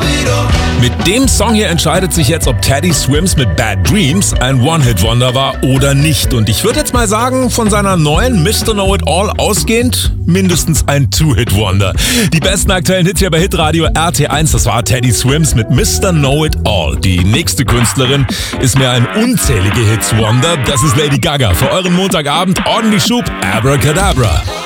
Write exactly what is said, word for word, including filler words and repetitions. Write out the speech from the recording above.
Mit dem Song hier entscheidet sich jetzt, ob Teddy Swims mit Bad Dreams ein One-Hit-Wonder war oder nicht. Und ich würde jetzt mal sagen, von seiner neuen Mister Know-It-All ausgehend mindestens ein Two-Hit-Wonder. Die besten aktuellen Hits hier bei Hitradio R T eins, das war Teddy Swims mit Mister Know-It-All. Die nächste Künstlerin ist mir ein unzählige Hits-Wonder. Das ist Lady Gaga. Für euren Montagabend ordentlich Schub, Abracadabra.